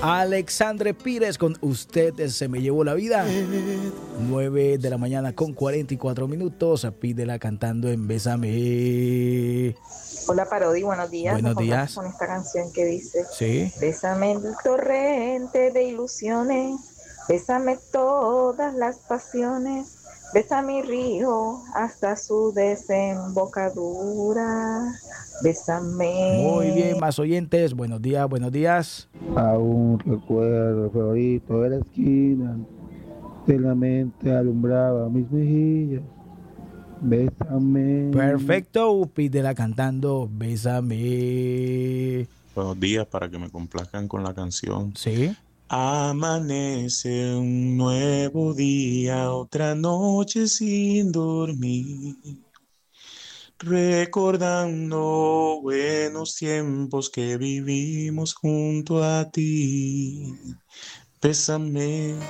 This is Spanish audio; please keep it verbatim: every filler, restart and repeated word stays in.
Alexandre Pires con Usted se me llevó la vida. nueve de la mañana con cuarenta y cuatro minutos. Pídela cantando en Bésame. Hola Parodi, buenos días. Buenos días. Con esta canción que dice: sí. Bésame el torrente de ilusiones, bésame todas las pasiones, besa mi río hasta su desembocadura. Bésame. Muy bien, más oyentes. Buenos días, buenos días. Aún recuerdo el favorito de la esquina, de la mente alumbraba mis mejillas. Bésame. Perfecto, pídela cantando Bésame. Buenos días, para que me complazcan con la canción. Sí. Amanece un nuevo día, otra noche sin dormir, recordando buenos tiempos que vivimos junto a ti. Bésame.